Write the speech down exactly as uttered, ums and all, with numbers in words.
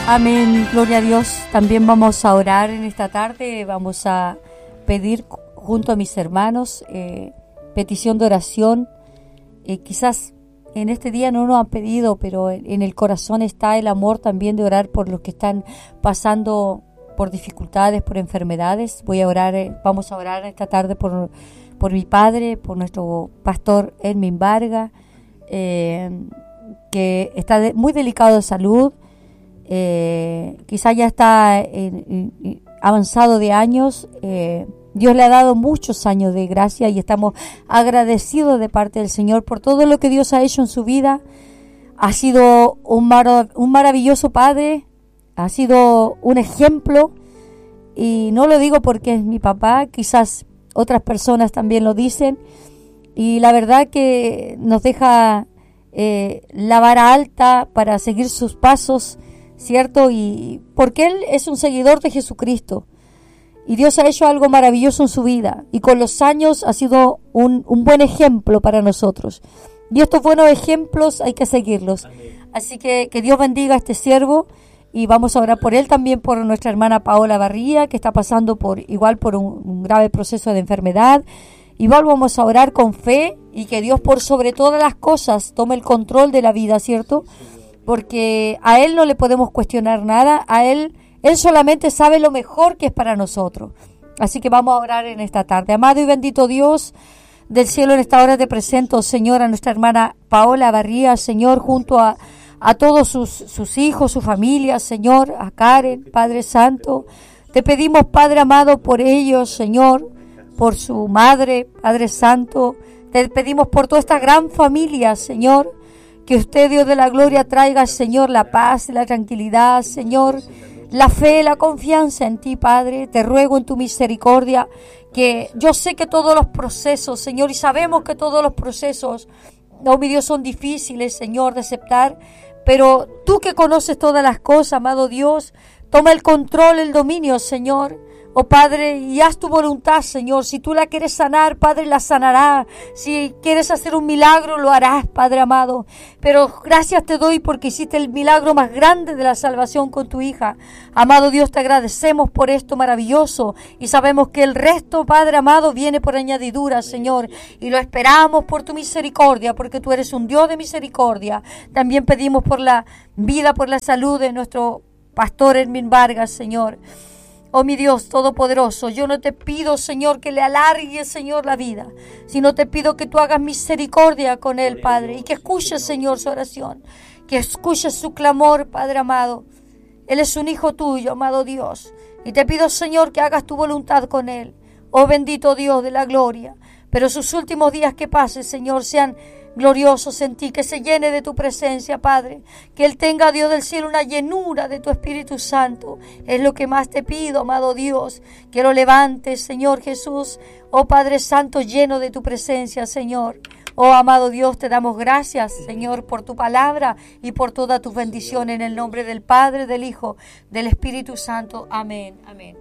Amén, gloria a Dios. También vamos a orar en esta tarde, vamos a pedir junto a mis hermanos eh, petición de oración. Eh, quizás en este día no nos han pedido, pero en el corazón está el amor también de orar por los que están pasando por dificultades, por enfermedades. Voy a orar, eh, vamos a orar esta tarde por, por mi padre, por nuestro pastor Edmin Vargas, eh, que está de, muy delicado de salud. Eh, quizá ya está en, en, avanzado de años. eh, Dios le ha dado muchos años de gracia y estamos agradecidos de parte del Señor por todo lo que Dios ha hecho en su vida. Ha sido un, mar, un maravilloso padre, ha sido un ejemplo, y no lo digo porque es mi papá, quizás otras personas también lo dicen, y la verdad que nos deja eh, la vara alta para seguir sus pasos, ¿cierto? Y porque él es un seguidor de Jesucristo y Dios ha hecho algo maravilloso en su vida y con los años ha sido un, un buen ejemplo para nosotros, y estos buenos ejemplos hay que seguirlos. Amén. Así que que Dios bendiga a este siervo, y vamos a orar por él, también por nuestra hermana Paola Barría, que está pasando por igual por un, un grave proceso de enfermedad. Igual vamos a orar con fe y que Dios por sobre todas las cosas tome el control de la vida, ¿cierto? Porque a Él no le podemos cuestionar nada, a Él, Él solamente sabe lo mejor que es para nosotros. Así que vamos a orar en esta tarde. Amado y bendito Dios del cielo, en esta hora te presento, Señor, a nuestra hermana Paola Barría, Señor, junto a, a todos sus, sus hijos, su familia, Señor, a Karen, Padre Santo. Te pedimos, Padre amado, por ellos, Señor, por su madre, Padre Santo. Te pedimos por toda esta gran familia, Señor, que usted, Dios de la gloria, traiga, Señor, la paz, la tranquilidad, Señor, la fe, la confianza en ti, Padre. Te ruego en tu misericordia, que yo sé que todos los procesos, Señor, y sabemos que todos los procesos, oh mi Dios, son difíciles, Señor, de aceptar, pero tú que conoces todas las cosas, amado Dios, toma el control, el dominio, Señor. Oh Padre, y haz tu voluntad, Señor. Si tú la quieres sanar, Padre, la sanará. Si quieres hacer un milagro, lo harás, Padre amado. Pero gracias te doy porque hiciste el milagro más grande de la salvación con tu hija. Amado Dios, te agradecemos por esto maravilloso. Y sabemos que el resto, Padre amado, viene por añadidura, Señor. Y lo esperamos por tu misericordia, porque tú eres un Dios de misericordia. También pedimos por la vida, por la salud de nuestro pastor Edmin Vargas, Señor. Oh mi Dios todopoderoso, yo no te pido, Señor, que le alargues, Señor, la vida, sino te pido que tú hagas misericordia con él, Padre, y que escuches, Señor, su oración, que escuches su clamor, Padre amado. Él es un hijo tuyo, amado Dios, y te pido, Señor, que hagas tu voluntad con él. Oh bendito Dios de la gloria, pero sus últimos días que pase, Señor, sean gloriosos en ti, que se llene de tu presencia, Padre, que Él tenga, Dios del cielo, una llenura de tu Espíritu Santo. Es lo que más te pido, amado Dios, que lo levantes, Señor Jesús, oh Padre Santo, lleno de tu presencia, Señor. Oh amado Dios, te damos gracias, Señor, por tu palabra y por toda tu bendición, en el nombre del Padre, del Hijo, del Espíritu Santo. Amén, amén.